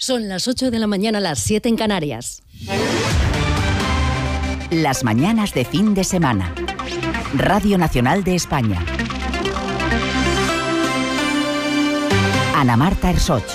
Son las 8 de la mañana, las 7 en Canarias. Las mañanas de fin de semana. Radio Nacional de España. Ana Marta Ersoch.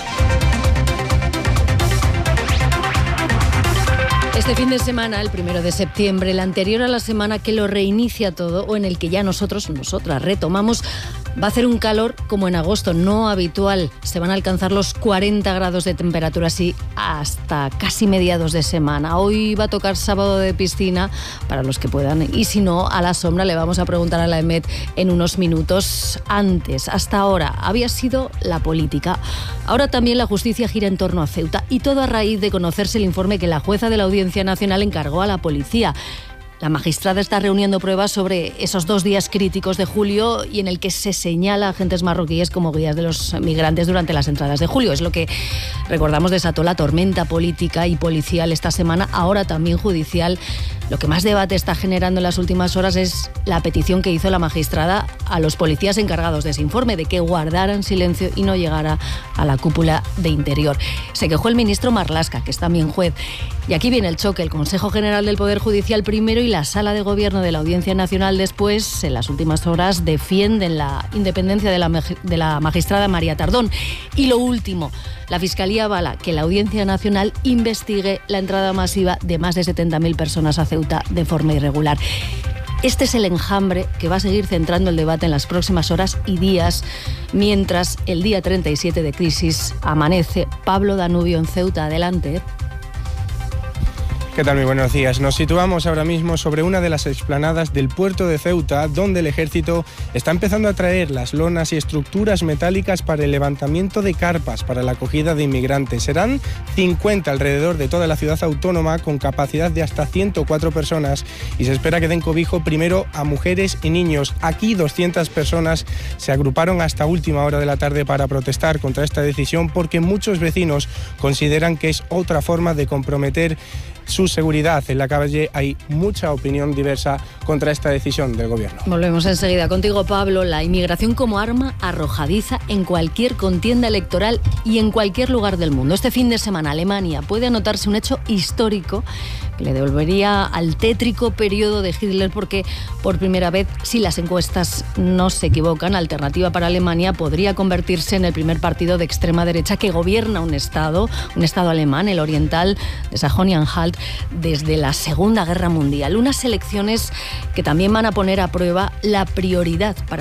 Este fin de semana, el 1 de septiembre, el anterior a la semana que lo reinicia todo, o en el que ya nosotras retomamos, va a hacer un calor como en agosto, no habitual. Se van a alcanzar los 40 grados de temperatura así hasta casi mediados de semana. Hoy va a tocar sábado de piscina para los que puedan, y si no, a la sombra. Le vamos a preguntar a la EMET en unos minutos. Antes, hasta ahora, había sido la política. Ahora también la justicia gira en torno a Ceuta, y todo a raíz de conocerse el informe que la jueza de la Audiencia Nacional encargó a la policía. La magistrada está reuniendo pruebas sobre esos 2 días críticos de julio y en el que se señala a agentes marroquíes como guías de los migrantes durante las entradas de julio. Es lo que, recordamos, desató la tormenta política y policial esta semana, ahora también judicial. Lo que más debate está generando en las últimas horas es la petición que hizo la magistrada a los policías encargados de ese informe, de que guardaran silencio y no llegara a la cúpula de Interior. Se quejó el ministro Marlaska, que es también juez. Y aquí viene el choque. El Consejo General del Poder Judicial primero y la Sala de Gobierno de la Audiencia Nacional después, en las últimas horas, defienden la independencia de la magistrada María Tardón. Y lo último, la Fiscalía avala que la Audiencia Nacional investigue la entrada masiva de más de 70.000 personas a Ceuta de forma irregular. Este es el enjambre que va a seguir centrando el debate en las próximas horas y días, mientras el día 37 de crisis amanece. Pablo Danubio en Ceuta, adelante. ¿Qué tal? Muy buenos días. Nos situamos ahora mismo sobre una de las explanadas del puerto de Ceuta, donde el ejército está empezando a traer las lonas y estructuras metálicas para el levantamiento de carpas para la acogida de inmigrantes. Serán 50 alrededor de toda la ciudad autónoma, con capacidad de hasta 104 personas, y se espera que den cobijo primero a mujeres y niños. Aquí 200 personas se agruparon hasta última hora de la tarde para protestar contra esta decisión, porque muchos vecinos consideran que es otra forma de comprometer su seguridad. En la calle hay mucha opinión diversa contra esta decisión del gobierno. Volvemos enseguida contigo, Pablo. La inmigración como arma arrojadiza en cualquier contienda electoral y en cualquier lugar del mundo. Este fin de semana, Alemania puede anotarse un hecho histórico que le devolvería al tétrico periodo de Hitler, porque por primera vez, si las encuestas no se equivocan, Alternativa para Alemania podría convertirse en el primer partido de extrema derecha que gobierna un estado alemán, el oriental de Sajonia-Anhalt, desde la Segunda Guerra Mundial. Unas elecciones que también van a poner a prueba la prioridad para